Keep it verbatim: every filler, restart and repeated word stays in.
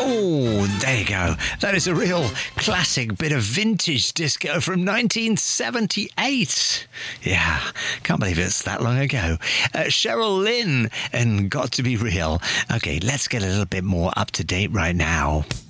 Oh, there you go. That is a real classic bit of vintage disco from nineteen seventy-eight. Yeah, can't believe it's that long ago. Uh, Cheryl Lynn and Got to Be Real. Okay, let's get a little bit more up to date right now.